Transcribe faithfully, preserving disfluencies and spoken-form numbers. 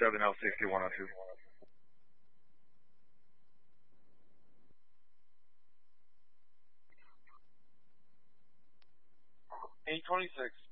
seven L sixty one oh two. eight twenty-six.